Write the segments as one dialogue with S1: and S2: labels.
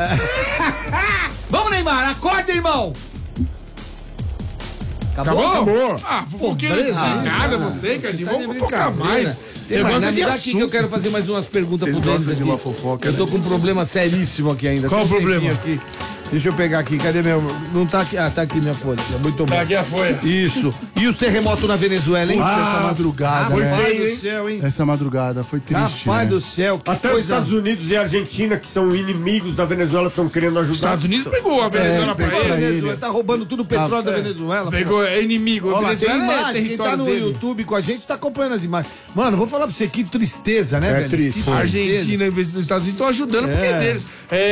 S1: Vamos, Neymar, acorda, irmão! Acabou?
S2: Ah, fofoqueiro nada você, Cadinho. Vamos fofocar mais.
S1: Me dá aqui que eu quero fazer mais umas perguntas pro Denis aqui.
S3: De uma fofoca,
S1: eu tô com um problema seríssimo aqui ainda.
S2: Qual o problema?
S1: Aqui. Deixa eu pegar aqui, cadê meu... Não tá aqui, tá aqui minha folha. Muito bom.
S2: Tá aqui a folha.
S1: Isso. E o terremoto na Venezuela, hein?
S3: Essa madrugada,
S1: foi
S3: né?
S1: feio, do céu, hein?
S3: Essa madrugada foi triste,
S1: Rapaz
S3: né?
S1: do céu, que
S4: Até os Estados Unidos e a Argentina, que são inimigos da Venezuela, estão querendo ajudar.
S2: Os Estados Unidos pegou a Venezuela pra
S1: Pegou a
S2: ele.
S1: Venezuela, tá roubando tudo o petróleo da Venezuela.
S2: Pegou, é inimigo. A
S1: Olha lá, tem
S2: Venezuela é
S1: imagem, quem tá
S2: território
S1: no
S2: dele.
S1: YouTube com a gente tá acompanhando as imagens. Mano, vou falar pra você, que tristeza, né, velho?
S3: triste.
S1: Que
S2: A
S1: tristeza.
S2: Argentina e os Estados Unidos estão ajudando porque é deles.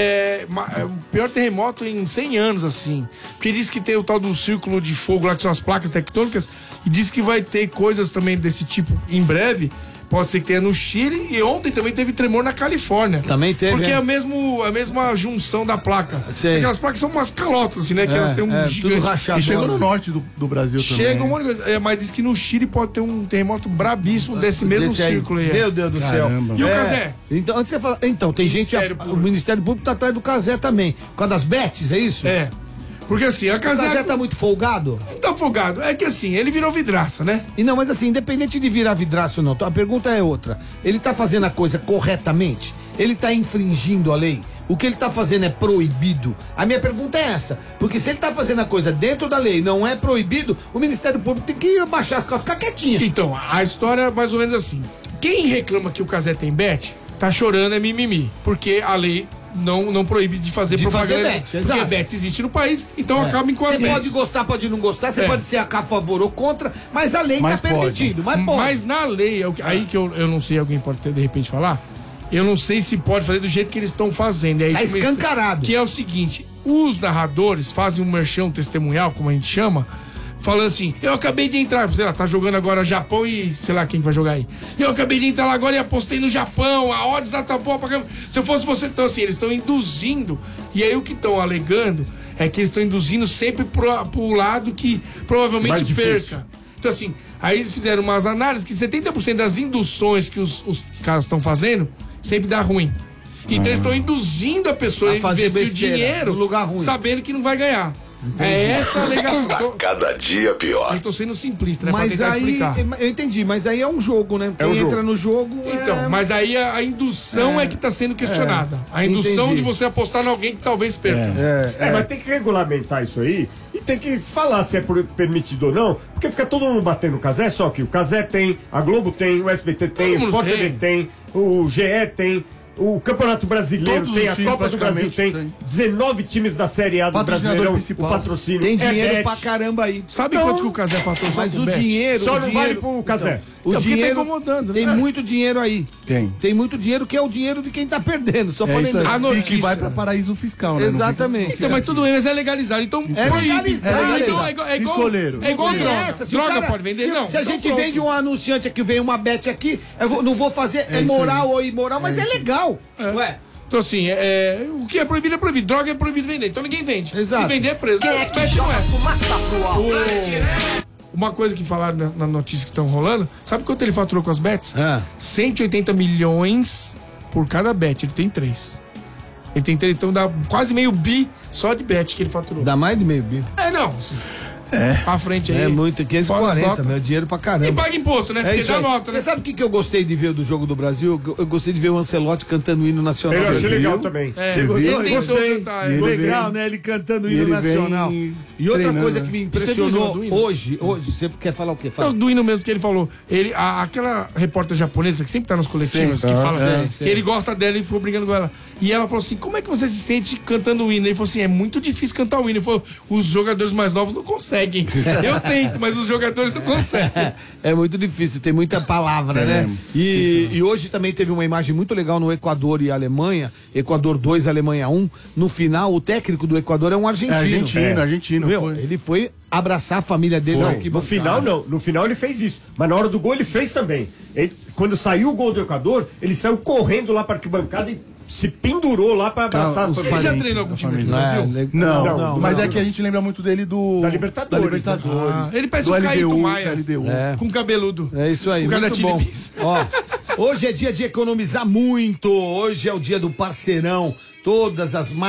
S2: É o pior terremoto em 100 anos, assim. Porque diz que tem o tal do círculo de fogo lá, que são as placas tectônicas, e diz que vai ter coisas também desse tipo em breve. Pode ser que tenha no Chile, e ontem também teve tremor na Califórnia.
S1: Também teve,
S2: porque
S1: é?
S2: é a mesma junção da placa.
S1: Sei.
S2: Aquelas placas são umas calotas, assim, né? Que elas têm um gigante.
S1: tudo rachado.
S3: E chegou no norte do Brasil também.
S2: Chega um monte de coisa. Mas diz que no Chile pode ter um terremoto brabíssimo desse mesmo
S1: Desse aí.
S2: círculo aí.
S1: Meu Deus do céu.
S3: Caramba.
S2: E o Cazé?
S1: Então, antes de você falar. Então, tem gente.
S2: Ministério
S1: O
S2: Público.
S1: Ministério Público tá atrás do Cazé também. Por causa das bets, é isso?
S2: É. Porque assim, a
S1: O Cazé
S2: Cazé
S1: tá muito folgado?
S2: não tá folgado. É que assim, ele virou vidraça, né?
S1: E não, mas assim, independente de virar vidraço ou não, a pergunta é outra. Ele tá fazendo a coisa corretamente? Ele tá infringindo a lei? O que ele tá fazendo é proibido? A minha pergunta é essa. Porque se ele tá fazendo a coisa dentro da lei, não é proibido, o Ministério Público tem que baixar as calças, ficar quietinho.
S2: Então, a história é mais ou menos assim. Quem reclama que o Cazé tem bet, tá chorando é mimimi. Porque a lei não proíbe de fazer
S1: De
S2: propaganda.
S1: fazer bet,
S2: porque
S1: exato.
S2: bet existe no país, então acabem com as
S1: Você
S2: bets.
S1: pode gostar, pode não gostar, você
S2: É.
S1: pode ser a favor ou contra, mas a lei
S3: Mas
S1: tá
S3: pode.
S1: permitindo, mas pode.
S2: Mas na lei, aí que eu não sei, alguém pode ter de repente falar, eu não sei se pode fazer do jeito que eles estão fazendo. É isso
S1: Tá
S2: mesmo.
S1: escancarado.
S2: Que é o seguinte, os narradores fazem um merchan testemunhal, como a gente chama, falando assim, eu acabei de entrar, sei lá, tá jogando agora Japão e sei lá quem vai jogar aí. Eu acabei de entrar lá agora e apostei no Japão, a odds tá boa pra caramba. Se eu fosse você, então assim, eles estão induzindo, e aí o que estão alegando é que eles estão induzindo sempre pro lado que provavelmente
S4: Mais difícil.
S2: perca. Então assim, aí eles fizeram umas análises que 70% das induções que os caras estão fazendo sempre dá ruim. Então eles estão induzindo a pessoa
S1: A
S2: a
S1: fazer
S2: investir o
S1: besteira,
S2: dinheiro
S1: no lugar ruim.
S2: sabendo que não vai ganhar. É essa a alegação.
S5: Cada dia pior.
S2: Eu tô sendo simplista, né?
S1: Mas
S2: pra tentar
S1: aí,
S2: explicar.
S1: eu entendi, mas aí é um jogo, né? Quem
S4: um jogo.
S1: entra no jogo.
S2: Então, mas aí a indução é que tá sendo questionada. A indução
S1: entendi.
S2: de você apostar em alguém que talvez perca.
S4: Mas tem que regulamentar isso aí e tem que falar se é permitido ou não, porque fica todo mundo batendo o Cazé, só que o Cazé tem, a Globo tem, o SBT tem,
S2: Todo
S4: o
S2: mundo
S4: Sport TV tem, o GE tem, o Campeonato Brasileiro
S3: Todos
S4: tem,
S3: os
S4: a
S3: times
S4: Copa do Brasil
S3: praticamente
S4: tem,
S3: tem.
S4: 19 times da Série A do
S3: Patrocinador
S4: Brasileirão,
S3: principal.
S4: o patrocínio.
S1: Tem dinheiro
S4: bet.
S1: pra caramba aí.
S2: Sabe
S4: Então,
S2: quanto que o Cazé faturou?
S1: Mas
S2: com
S1: o
S2: bet?
S1: dinheiro.
S4: Só
S1: o
S4: não
S1: dinheiro,
S4: vale pro Cazé.
S1: O
S2: Então, porque tá
S1: dinheiro.
S2: incomodando,
S1: Tem
S2: né?
S1: muito dinheiro aí.
S3: Tem.
S1: Tem muito dinheiro que é o dinheiro de quem tá perdendo. Só pra
S3: É isso
S1: lembrar.
S2: A
S3: aí. E
S2: notícia.
S3: que vai pra paraíso fiscal, né?
S1: Exatamente.
S2: Então, mas tudo bem, mas é legalizado. Então,
S1: É
S2: proíbe.
S1: legalizado.
S2: É igual
S3: Escolheram.
S2: É igual
S1: Não tem
S2: droga.
S1: essa, se o
S2: Droga
S1: cara-
S2: pode vender?
S1: se,
S2: Não.
S1: Se a
S2: Então
S1: gente
S2: pronto.
S1: vende um anunciante aqui, vem uma bet aqui, não vou fazer, é
S3: isso
S1: moral
S3: aí.
S1: ou imoral, mas é legal. Ué.
S2: Então, assim, o que é proibido é proibido. Droga é proibido vender. Então ninguém vende.
S1: Exato.
S2: Se vender é preso.
S6: Quem é que
S2: Bet não
S6: joga fumaça pro alto?
S2: Uma coisa que falaram na notícia que estão rolando, sabe quanto ele faturou com as bets? 180 milhões por cada bet. Ele tem 3. Ele tem 3, então dá quase meio bi só de bet que ele faturou.
S1: Dá mais de meio bi.
S2: Não. Pra frente aí.
S1: É muito,
S2: Fora as
S1: 540,
S2: notas.
S1: meu dinheiro pra
S2: E
S1: caramba.
S2: paga imposto, né?
S1: É
S2: Porque
S1: isso
S2: dá
S1: aí.
S2: nota, né?
S1: Você sabe o que eu gostei de ver do Jogo do Brasil? Eu gostei de ver o Ancelotti cantando o hino nacional.
S4: Eu achei
S1: Você
S4: legal
S1: viu?
S4: também.
S3: Você
S1: Gostei,
S3: viu?
S2: Ele tentou
S1: gostei.
S2: cantar,
S3: E ele
S1: Legal,
S3: vem-
S1: né? Ele cantando o
S3: e
S1: hino
S3: ele vem
S1: nacional. E outra
S3: treinando,
S1: coisa
S3: né?
S1: que me
S2: Você viu o
S1: impressionou
S2: do hino?
S1: hoje, você quer falar o quê? Fala.
S2: Não, do hino mesmo que ele falou. Aquela repórter japonesa que sempre tá nos coletivos,
S3: Sim,
S2: que fala.
S1: sim.
S2: Ele gosta dela e ficou brincando com ela. E ela falou assim: como é que você se sente cantando o hino? Ele falou assim: é muito difícil cantar o hino. Ele falou: os jogadores mais novos não conseguem. Eu tento, mas os jogadores não conseguem.
S1: É muito difícil, tem muita palavra, né? E hoje também teve uma imagem muito legal no Equador e Alemanha, Equador 2, Alemanha 1. No final, o técnico do Equador é um argentino.
S3: Argentino.
S1: Meu,
S3: Foi.
S1: ele foi abraçar a família dele.
S4: Não,
S1: na
S4: no
S1: arquibancada.
S4: final não. No final ele fez isso. Mas na hora do gol ele fez também. Quando saiu o gol do Equador, ele saiu correndo lá pra arquibancada e se pendurou lá pra abraçar
S3: os
S4: a
S2: Ele
S4: família.
S2: já
S3: parentes
S2: treinou
S3: da
S2: com o time do
S3: família.
S2: Brasil?
S3: Não, mas
S4: não.
S3: é que a gente lembra muito dele
S4: Da Libertadores.
S2: Ele parece
S3: do
S2: o Caíto
S3: LDU,
S2: Maia.
S3: LDU.
S2: Com cabeludo.
S1: É isso aí,
S2: O cara
S1: muito
S2: da
S1: bom.
S2: Tilibis.
S1: Ó, hoje é dia de economizar muito, hoje é o dia do parceirão, todas as